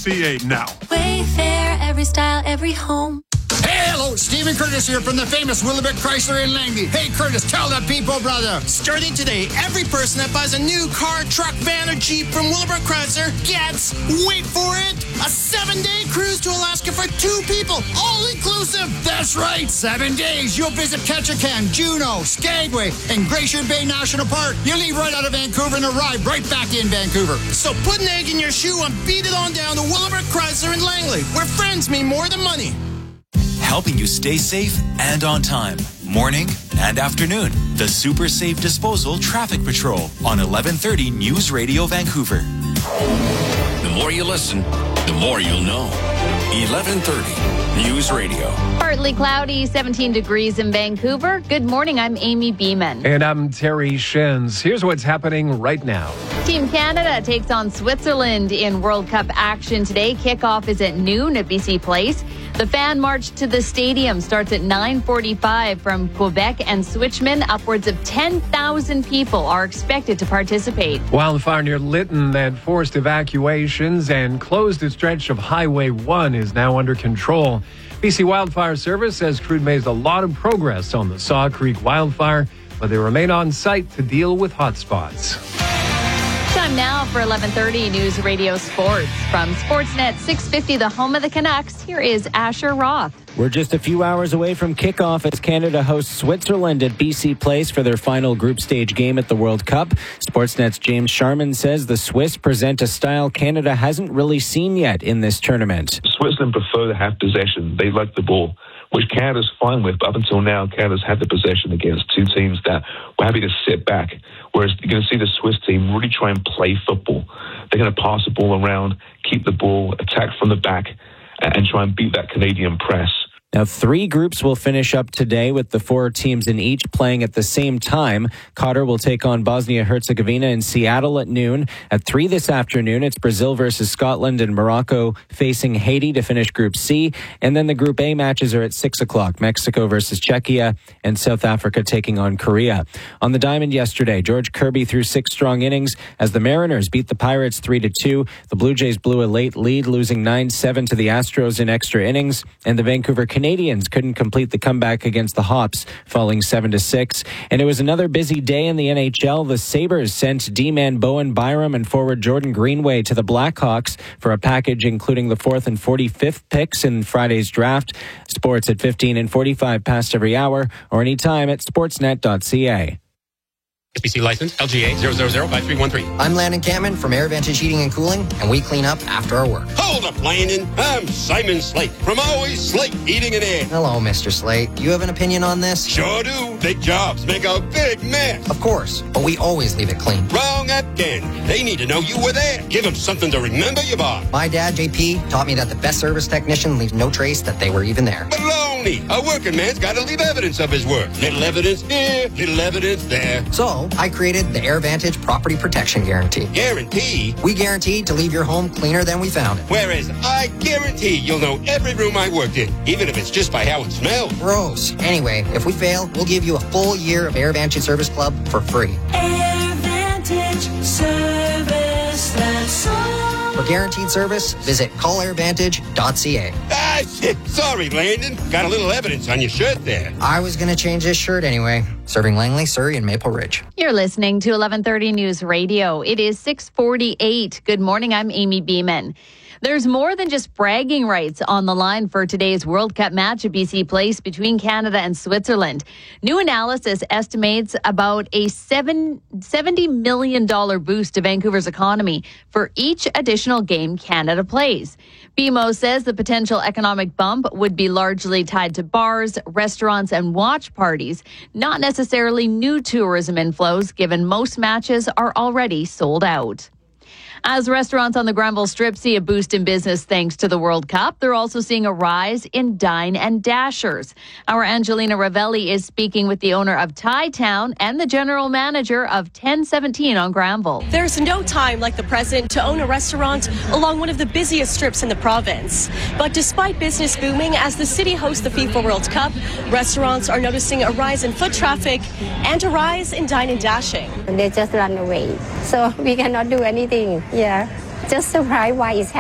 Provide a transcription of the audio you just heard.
Wayfair.ca now. Wayfair, every style, every home. Hey, hello, Stephen Curtis here from the famous Willowbrook Chrysler in Langley. Hey, Curtis, tell the people, brother. Starting today, every person that buys a new car, truck, van, or Jeep from Willowbrook Chrysler gets, wait for it, a 7-day cruise to Alaska for 2 people, all inclusive. That's right, 7 days. You'll visit Ketchikan, Juneau, Skagway, and Glacier Bay National Park. You'll leave right out of Vancouver and arrive right back in Vancouver. So put an egg in your shoe and beat it on down to Willowbrook Chrysler in Langley, where friends mean more than money. Helping you stay safe and on time. Morning and afternoon. The Super Safe Disposal Traffic Patrol on 1130 News Radio Vancouver. The more you listen, the more you'll know. 1130 News Radio. Partly cloudy, 17 degrees in Vancouver. Good morning, I'm Amy Beeman. And I'm Terry Shins. Here's what's happening right now. Team Canada takes on Switzerland in World Cup action today. Kickoff is at noon at BC Place. The fan march to the stadium starts at 9:45 from Quebec and Switchman. Upwards of 10,000 people are expected to participate. Wildfire near Lytton that forced evacuations and closed a stretch of Highway 1 is now under control. BC Wildfire Service says crew made a lot of progress on the Saw Creek wildfire, but they remain on site to deal with hotspots. Time now for 1130 News Radio Sports. From Sportsnet 650, the home of the Canucks, here is Asher Roth. We're just a few hours away from kickoff as Canada hosts Switzerland at BC Place for their final group stage game at the World Cup. Sportsnet's James Sharman says the Swiss present a style Canada hasn't really seen yet in this tournament. Switzerland prefer to have possession. They like the ball, which Canada's fine with. But up until now, Canada's had the possession against 2 teams that were happy to sit back. Whereas you're going to see the Swiss team really try and play football. They're going to pass the ball around, keep the ball, attack from the back, and try and beat that Canadian press. Now, 3 groups will finish up today with the 4 teams in each playing at the same time. Qatar will take on Bosnia-Herzegovina in Seattle at noon. At 3 this afternoon, it's Brazil versus Scotland and Morocco facing Haiti to finish Group C. And then the Group A matches are at 6 o'clock. Mexico versus Czechia and South Africa taking on Korea. On the diamond yesterday, George Kirby threw 6 strong innings as the Mariners beat the Pirates 3-2. The Blue Jays blew a late lead, losing 9-7 to the Astros in extra innings. And the Vancouver Canadians couldn't complete the comeback against the Hops, falling 7-6. And it was another busy day in the NHL. The Sabres sent D-man Bowen Byram and forward Jordan Greenway to the Blackhawks for a package including the 4th and 45th picks in Friday's draft. Sports at 15 and 45 past every hour or anytime at sportsnet.ca. SBC license LGA 0005313. I'm Landon Cameron from Air Vantage Heating and Cooling, and we clean up after our work. Hold up, Landon. I'm Simon Slate from Always Slate Heating and Air. Hello, Mr. Slate. You have an opinion on this? Sure do. Big jobs make a big mess. Of course, but we always leave it clean. Wrong again. They need to know you were there. Give them something to remember you by. My dad, JP, taught me that the best service technician leaves no trace that they were even there. Baloney. A working man's got to leave evidence of his work. Little evidence here, little evidence there. So, I created the Air Vantage Property Protection Guarantee. Guarantee? We guarantee to leave your home cleaner than we found it. Whereas I guarantee you'll know every room I worked in, even if it's just by how it smells. Gross. Anyway, if we fail, we'll give you a full year of Air Vantage Service Club for free. Air Vantage Service, that's all. For guaranteed service, visit callairvantage.ca. Ah, shit. Sorry, Landon. Got a little evidence on your shirt there. I was going to change this shirt anyway. Serving Langley, Surrey, and Maple Ridge. You're listening to 1130 News Radio. It is 6:48. Good morning, I'm Amy Beeman. There's more than just bragging rights on the line for today's World Cup match at BC Place between Canada and Switzerland. New analysis estimates about a $70 million boost to Vancouver's economy for each additional game Canada plays. BMO says the potential economic bump would be largely tied to bars, restaurants, and watch parties, not necessarily new tourism inflows, given most matches are already sold out. As restaurants on the Granville Strip see a boost in business thanks to the World Cup, they're also seeing a rise in Dine and Dashers. Our Angelina Ravelli is speaking with the owner of Thai Town and the general manager of 1017 on Granville. There's no time like the present to own a restaurant along one of the busiest strips in the province. But despite business booming as the city hosts the FIFA World Cup, restaurants are noticing a rise in foot traffic and a rise in dine and dashing. They just run away, so we cannot do anything. Yeah, just surprised why it's happening.